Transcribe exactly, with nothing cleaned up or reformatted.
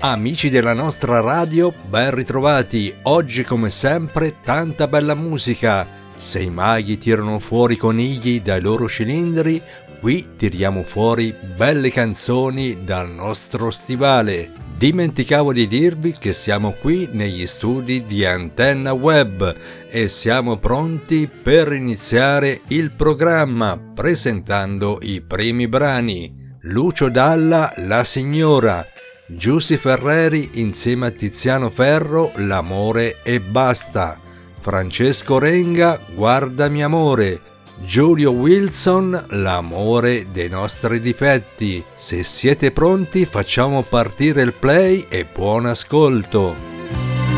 Amici della nostra radio, ben ritrovati. Oggi come sempre tanta bella musica. Se i maghi tirano fuori i conigli dai loro cilindri, qui tiriamo fuori belle canzoni dal nostro stivale. Dimenticavo di dirvi che siamo qui negli studi di Antenna Web e siamo pronti per iniziare il programma presentando i primi brani. Lucio Dalla, La Signora, Giussi Ferreri insieme a Tiziano Ferro, L'amore e basta, Francesco Renga, Guardami amore, Giulio Wilson, L'amore dei nostri difetti. Se siete pronti facciamo partire il play e buon ascolto.